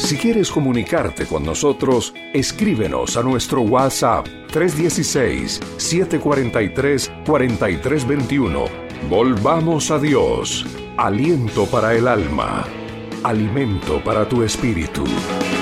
Si quieres comunicarte con nosotros, escríbenos a nuestro WhatsApp 316-743-4321. Volvamos a Dios, aliento para el alma, alimento para tu espíritu.